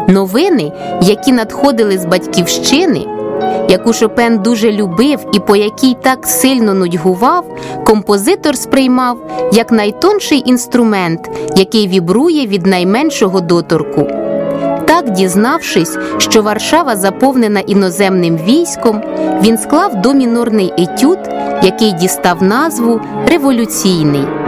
Новини, які надходили з батьківщини, яку Шопен дуже любив і по якій так сильно нудьгував, композитор сприймав як найтонший інструмент, який вібрує від найменшого доторку. Так, дізнавшись, що Варшава заповнена іноземним військом, він склав домінорний етюд, який дістав назву «Революційний».